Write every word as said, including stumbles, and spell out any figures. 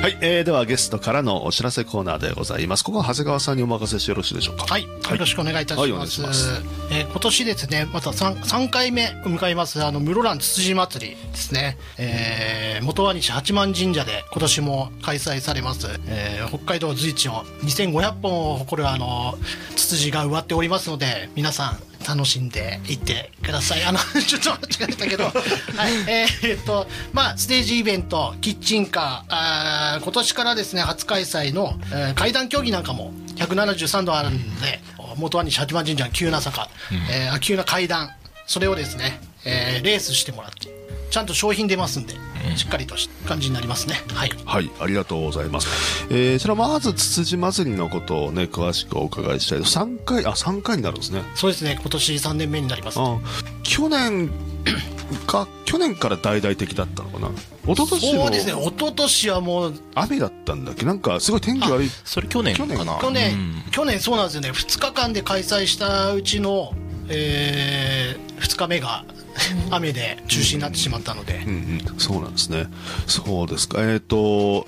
はい、えー、ではゲストからのお知らせコーナーでございます。ここは長谷川さんにお任せしてよろしいでしょうか。 はい、はい、よろしくお願いいたします。はい、お願いします。えー、今年ですね、また 3, さんかいめ迎えますあの室蘭つつじ祭りですね、えー、元和西八幡神社で今年も開催されます、えー、北海道随一のにせんごひゃっぽんを誇るあのツツジが植わっておりますので、皆さん楽しんでいってください。あのちょっと間違えたけどはい、えー、えー、っとまあステージイベント、キッチンカー、あー今年からですね初開催の、えー、階段競技なんかもひゃくななじゅうさんどあるんで、元は西八幡神社の急な坂、うん、えー、急な階段、それをですね、えー、レースしてもらってちゃんと商品出ますんで、うん、しっかりとした感じになりますね。はい、 はい、ありがとうございます。えー、それはまずつつじ祭りのことをね詳しくお伺いしたい。さんかい、あ、さんかいになるんですね。 そうですね、今年さんねんめになります、ね。 あ、去年か去年から大々的だったのかな。一昨年もそうですね、一昨年はもう雨だったんだっけ。なんかすごい天気悪い。 それ去年かな。 去年、うん、去年そうなんですよね。ふつかかんで開催したうちの、えー、ふつかめが雨で中止になってしまったので、 うんうんうん、そうなんですね。そうですか。えっと